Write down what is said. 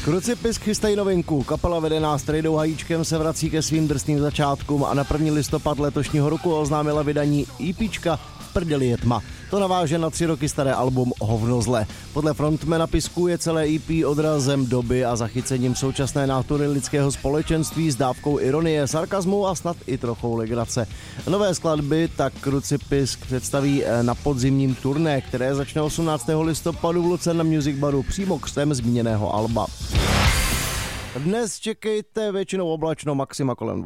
Crucifix chystají novinku. Kapela vedená Strejdou Hajíčkem se vrací ke svým drsným začátkům a na 1. listopad letošního roku oznámila vydání EPčka V prdeli je tma. To naváže na 3 roky staré album Hovno zle. Podle frontmana Pisků je celé EP odrazem doby a zachycením současné nátury lidského společenství s dávkou ironie, sarkazmu a snad i trochou legrace. Nové skladby tak Crucifix představí na podzimním turné, které začne 18. listopadu v Lucerne Music Baru přímo křtem zmíněného alba. Dnes čekejte většinou oblačno, maxima kolem 20.